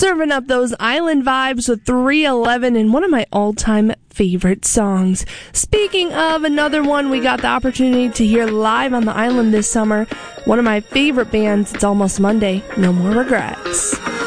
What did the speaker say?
Serving up those island vibes with 311 and one of my all-time favorite songs. Speaking of another one we got the opportunity to hear live on the island this summer, one of my favorite bands, It's Almost Monday, No More Regrets.